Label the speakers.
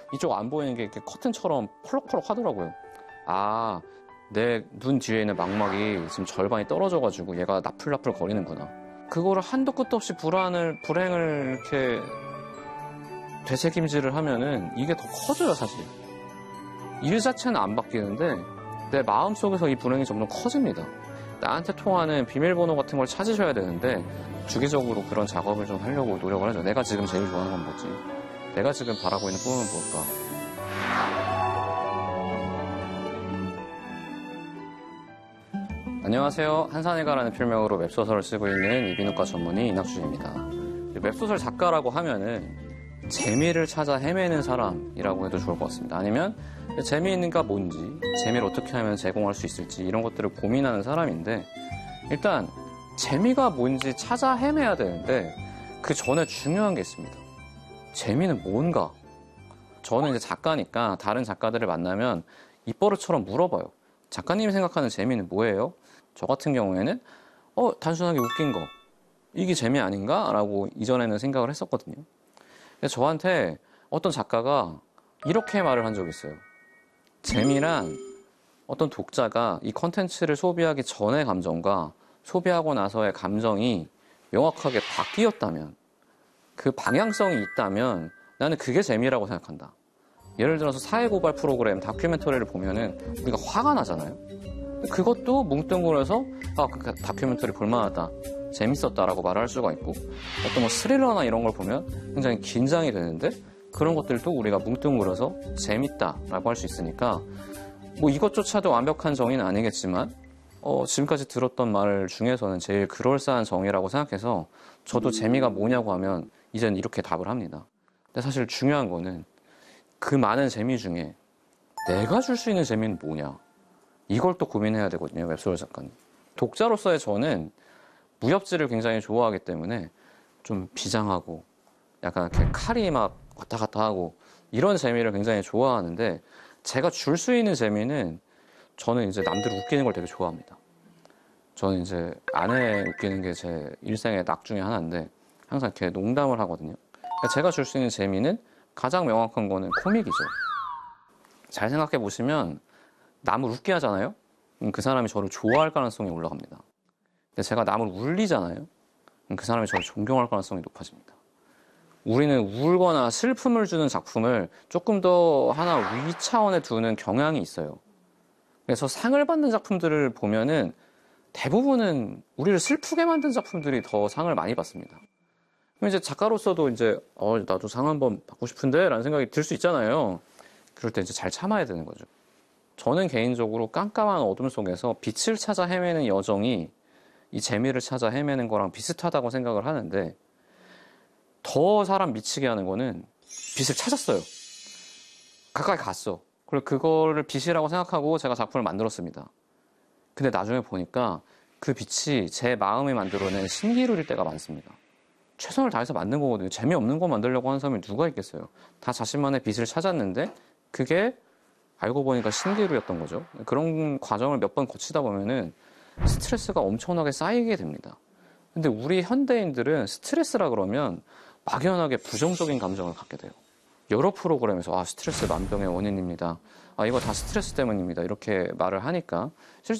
Speaker 1: 이쪽 안 보이는 게 이렇게 커튼처럼 펄럭펄럭 하더라고요. 아, 내 눈 뒤에 있는 망막이 지금 절반이 떨어져가지고 얘가 나풀나풀 거리는구나. 그거를 한도 끝도 없이 불행을 이렇게 되새김질을 하면은 이게 더 커져요, 사실. 일 자체는 안 바뀌는데 내 마음속에서 이 불행이 점점 커집니다. 나한테 통하는 비밀번호 같은 걸 찾으셔야 되는데 주기적으로 그런 작업을 좀 하려고 노력을 하죠. 내가 지금 제일 좋아하는 건 뭐지? 내가 지금 바라고 있는 꿈은 뭘까? 안녕하세요. 한산해가라는 필명으로 웹소설을 쓰고 있는 이비인후과 전문의 이낙준입니다. 웹소설 작가라고 하면은 재미를 찾아 헤매는 사람이라고 해도 좋을 것 같습니다. 아니면 재미있는가 뭔지, 재미를 어떻게 하면 제공할 수 있을지 이런 것들을 고민하는 사람인데 일단 재미가 뭔지 찾아 헤매야 되는데 그 전에 중요한 게 있습니다. 재미는 뭔가? 저는 이제 작가니까 다른 작가들을 만나면 입버릇처럼 물어봐요. 작가님이 생각하는 재미는 뭐예요? 저 같은 경우에는 단순하게 웃긴 거 이게 재미 아닌가? 라고 이전에는 생각을 했었거든요. 그래서 저한테 어떤 작가가 이렇게 말을 한 적이 있어요. 재미란 어떤 독자가 이 컨텐츠를 소비하기 전의 감정과 소비하고 나서의 감정이 명확하게 바뀌었다면 그 방향성이 있다면 나는 그게 재미라고 생각한다. 예를 들어서 사회고발 프로그램 다큐멘터리를 보면은 우리가 화가 나잖아요. 그것도 뭉뚱그려서 그 다큐멘터리 볼만하다, 재밌었다라고 말을 할 수가 있고 어떤 뭐 스릴러나 이런 걸 보면 굉장히 긴장이 되는데 그런 것들도 우리가 뭉뚱그려서 재밌다라고 할 수 있으니까 뭐 이것조차도 완벽한 정의는 아니겠지만 지금까지 들었던 말 중에서는 제일 그럴싸한 정의라고 생각해서 저도 재미가 뭐냐고 하면 이제는 이렇게 답을 합니다. 근데 사실 중요한 거는 그 많은 재미 중에 내가 줄 수 있는 재미는 뭐냐 이걸 또 고민해야 되거든요. 웹소설 작가님. 독자로서의 저는 무협지를 굉장히 좋아하기 때문에 좀 비장하고 약간 이렇게 칼이 막 왔다 갔다 하고 이런 재미를 굉장히 좋아하는데 제가 줄 수 있는 재미는 저는 이제 남들 웃기는 걸 되게 좋아합니다. 저는 이제 아내 웃기는 게 제 일생의 낙 중에 하나인데 항상 이렇게 농담을 하거든요. 그러니까 제가 줄 수 있는 재미는 가장 명확한 거는 코믹이죠. 잘 생각해 보시면 남을 웃게 하잖아요. 그 사람이 저를 좋아할 가능성이 올라갑니다. 근데 제가 남을 울리잖아요. 그 사람이 저를 존경할 가능성이 높아집니다. 우리는 울거나 슬픔을 주는 작품을 조금 더 하나 위 차원에 두는 경향이 있어요. 그래서 상을 받는 작품들을 보면은 대부분은 우리를 슬프게 만든 작품들이 더 상을 많이 받습니다. 그럼 이제 작가로서도 이제 나도 상 한번 받고 싶은데 라는 생각이 들 수 있잖아요. 그럴 때 이제 잘 참아야 되는 거죠. 저는 개인적으로 깜깜한 어둠 속에서 빛을 찾아 헤매는 여정이 이 재미를 찾아 헤매는 거랑 비슷하다고 생각을 하는데 더 사람 미치게 하는 거는 빛을 찾았어요. 가까이 갔어. 그리고 그거를 빛이라고 생각하고 제가 작품을 만들었습니다. 근데 나중에 보니까 그 빛이 제 마음이 만들어낸 신기루일 때가 많습니다. 최선을 다해서 만든 거거든요. 재미없는 거 만들려고 하는 사람이 누가 있겠어요. 다 자신만의 빛을 찾았는데 그게 알고 보니까 신기루였던 거죠. 그런 과정을 몇 번 거치다 보면은 스트레스가 엄청나게 쌓이게 됩니다. 근데 우리 현대인들은 스트레스라 그러면 막연하게 부정적인 감정을 갖게 돼요. 여러 프로그램에서 스트레스 만병의 원인입니다. 이거 다 스트레스 때문입니다. 이렇게 말을 하니까 실제